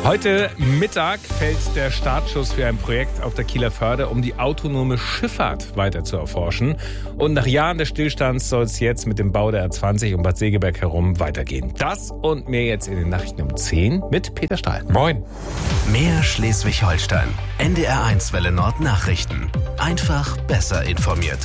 Heute Mittag fällt der Startschuss für ein Projekt auf der Kieler Förde, um die autonome Schifffahrt weiter zu erforschen. Und nach Jahren des Stillstands soll es jetzt mit dem Bau der A20 um Bad Segeberg herum weitergehen. Das und mehr jetzt in den Nachrichten um 10 mit Peter Stahl. Moin. Mehr Schleswig-Holstein. NDR1 Welle Nord Nachrichten. Einfach besser informiert.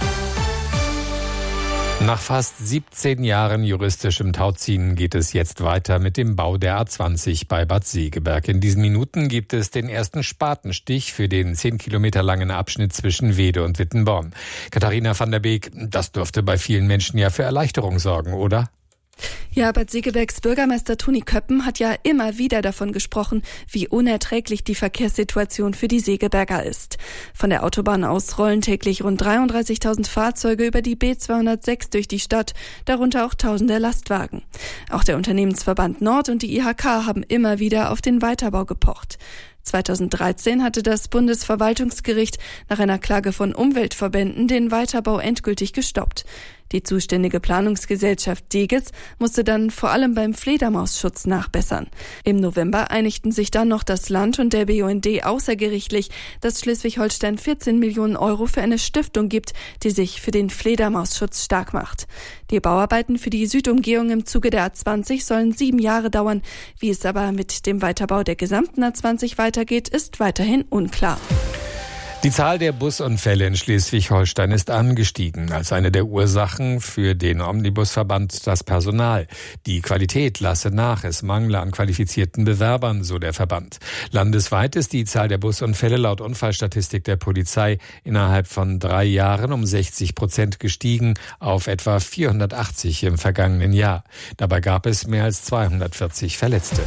Nach fast 17 Jahren juristischem Tauziehen geht es jetzt weiter mit dem Bau der A20 bei Bad Segeberg. In diesen Minuten gibt es den ersten Spatenstich für den 10 Kilometer langen Abschnitt zwischen Wede und Wittenborn. Katharina van der Beek, das dürfte bei vielen Menschen ja für Erleichterung sorgen, oder? Ja, Bad Segebergs Bürgermeister Toni Köppen hat ja immer wieder davon gesprochen, wie unerträglich die Verkehrssituation für die Segeberger ist. Von der Autobahn aus rollen täglich rund 33.000 Fahrzeuge über die B206 durch die Stadt, darunter auch tausende Lastwagen. Auch der Unternehmensverband Nord und die IHK haben immer wieder auf den Weiterbau gepocht. 2013 hatte das Bundesverwaltungsgericht nach einer Klage von Umweltverbänden den Weiterbau endgültig gestoppt. Die zuständige Planungsgesellschaft Deges musste dann vor allem beim Fledermausschutz nachbessern. Im November einigten sich dann noch das Land und der BUND außergerichtlich, dass Schleswig-Holstein 14 Millionen Euro für eine Stiftung gibt, die sich für den Fledermausschutz stark macht. Die Bauarbeiten für die Südumgehung im Zuge der A20 sollen 7 Jahre dauern. Wie es aber mit dem Weiterbau der gesamten A20 weitergeht, ist weiterhin unklar. Die Zahl der Busunfälle in Schleswig-Holstein ist angestiegen. Als eine der Ursachen für den Omnibusverband das Personal. Die Qualität lasse nach, es mangle an qualifizierten Bewerbern, so der Verband. Landesweit ist die Zahl der Busunfälle laut Unfallstatistik der Polizei innerhalb von 3 Jahren um 60% gestiegen auf etwa 480 im vergangenen Jahr. Dabei gab es mehr als 240 Verletzte.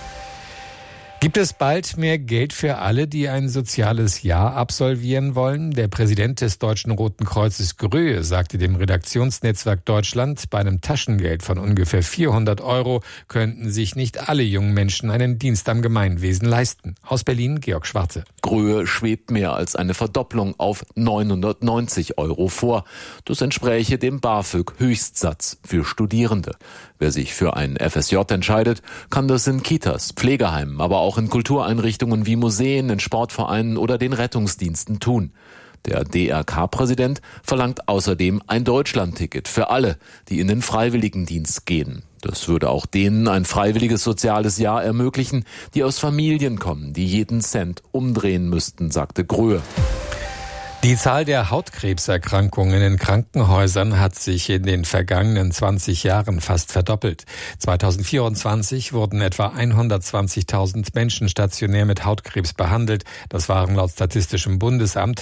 Gibt es bald mehr Geld für alle, die ein soziales Jahr absolvieren wollen? Der Präsident des Deutschen Roten Kreuzes Gröhe sagte dem Redaktionsnetzwerk Deutschland, bei einem Taschengeld von ungefähr 400 Euro könnten sich nicht alle jungen Menschen einen Dienst am Gemeinwesen leisten. Aus Berlin, Georg Schwarze. Gröhe schwebt mehr als eine Verdopplung auf 990 Euro vor. Das entspräche dem BAföG-Höchstsatz für Studierende. Wer sich für ein FSJ entscheidet, kann das in Kitas, Pflegeheimen, aber auch in Kultureinrichtungen wie Museen, in Sportvereinen oder den Rettungsdiensten tun. Der DRK-Präsident verlangt außerdem ein Deutschlandticket für alle, die in den Freiwilligendienst gehen. Das würde auch denen ein freiwilliges soziales Jahr ermöglichen, die aus Familien kommen, die jeden Cent umdrehen müssten, sagte Gröhe. Die Zahl der Hautkrebserkrankungen in Krankenhäusern hat sich in den vergangenen 20 Jahren fast verdoppelt. 2024 wurden etwa 120.000 Menschen stationär mit Hautkrebs behandelt. Das waren laut Statistischem Bundesamt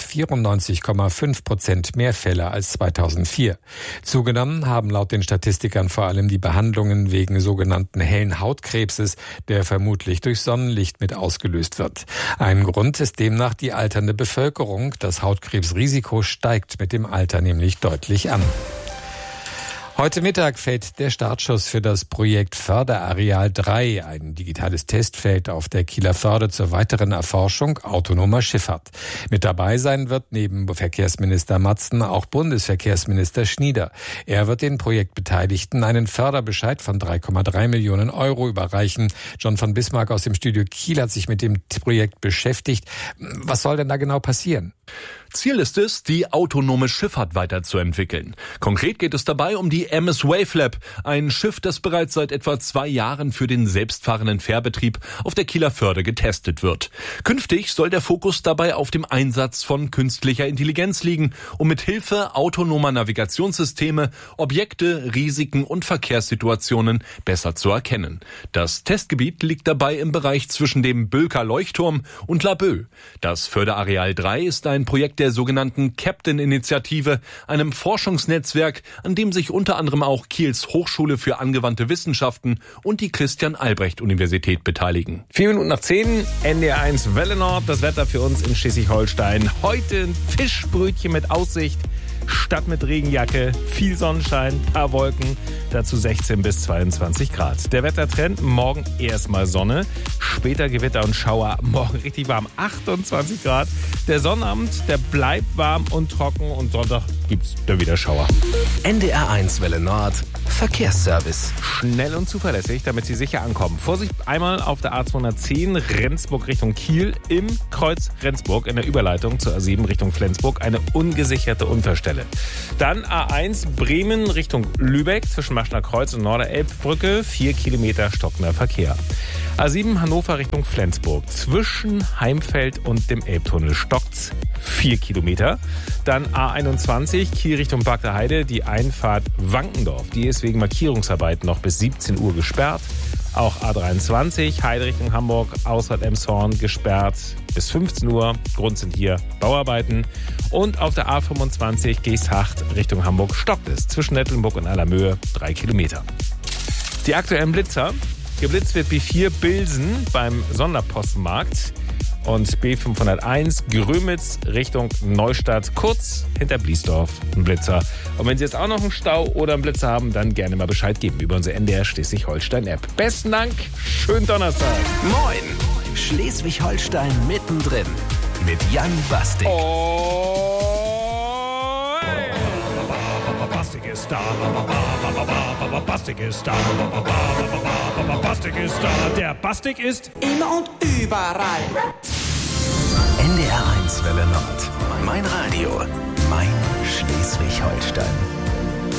94,5% mehr Fälle als 2004. Zugenommen haben laut den Statistikern vor allem die Behandlungen wegen sogenannten hellen Hautkrebses, der vermutlich durch Sonnenlicht mit ausgelöst wird. Ein Grund ist demnach die alternde Bevölkerung. Das Hautkrebsrisiko steigt mit dem Alter nämlich deutlich an. Heute Mittag fällt der Startschuss für das Projekt Förderareal 3, ein digitales Testfeld auf der Kieler Förde zur weiteren Erforschung autonomer Schifffahrt. Mit dabei sein wird neben Verkehrsminister Matzen auch Bundesverkehrsminister Schnieder. Er wird den Projektbeteiligten einen Förderbescheid von 3,3 Millionen Euro überreichen. John von Bismarck aus dem Studio Kiel hat sich mit dem Projekt beschäftigt. Was soll denn da genau passieren? Ziel ist es, die autonome Schifffahrt weiterzuentwickeln. Konkret geht es dabei um die MS Wavelab, ein Schiff, das bereits seit etwa 2 Jahren für den selbstfahrenden Fährbetrieb auf der Kieler Förde getestet wird. Künftig soll der Fokus dabei auf dem Einsatz von künstlicher Intelligenz liegen, um mit Hilfe autonomer Navigationssysteme Objekte, Risiken und Verkehrssituationen besser zu erkennen. Das Testgebiet liegt dabei im Bereich zwischen dem Bülker Leuchtturm und Laboe. Das Förderareal 3 ist ein Projekt der sogenannten Captain-Initiative, einem Forschungsnetzwerk, an dem sich unter anderem auch Kiels Hochschule für angewandte Wissenschaften und die Christian-Albrecht-Universität beteiligen. 4 Minuten nach 10, NDR1 Welle Nord, das Wetter für uns in Schleswig-Holstein. Heute ein Fischbrötchen mit Aussicht, statt mit Regenjacke, viel Sonnenschein, paar Wolken, dazu 16 bis 22 Grad. Der Wettertrend, morgen erstmal Sonne, später Gewitter und Schauer, morgen richtig warm, 28 Grad. Der Sonnabend, der bleibt warm und trocken und Sonntag gibt's dann wieder Schauer. NDR1 Welle Nord, Verkehrsservice. Schnell und zuverlässig, damit Sie sicher ankommen. Vorsicht einmal auf der A210 Rendsburg Richtung Kiel im Kreuz Rendsburg in der Überleitung zur A7 Richtung Flensburg eine ungesicherte Unfallstelle. Dann A1 Bremen Richtung Lübeck zwischen Maschner Kreuz und Norderelbbrücke 4 Kilometer stockender Verkehr. A7 Hannover Richtung Flensburg zwischen Heimfeld und dem Elbtunnel stockt's 4 Kilometer. Dann A21 Kiel Richtung Bagder Heide, die Einfahrt Wankendorf. Die ist wegen Markierungsarbeiten noch bis 17 Uhr gesperrt. Auch A23 Heide Richtung Hamburg, Ausfahrt Emshorn gesperrt bis 15 Uhr. Grund sind hier Bauarbeiten. Und auf der A25 Geesthacht Richtung Hamburg stockt es zwischen Nettelnburg und Allermöhe 3 Kilometer. Die aktuellen Blitzer. Geblitzt wird B4 Bilsen beim Sonderpostenmarkt und B501 Grömitz Richtung Neustadt, kurz hinter Bliesdorf, ein Blitzer. Und wenn Sie jetzt auch noch einen Stau oder einen Blitzer haben, dann gerne mal Bescheid geben über unsere NDR Schleswig-Holstein-App. Besten Dank, schönen Donnerstag. Moin, Schleswig-Holstein mittendrin mit Jan Bastik. Bastik ist da, Bastik ist da, Bastik ist da, der Bastik ist immer und überall. NDR 1 Welle Nord. Mein Radio, mein Schleswig-Holstein.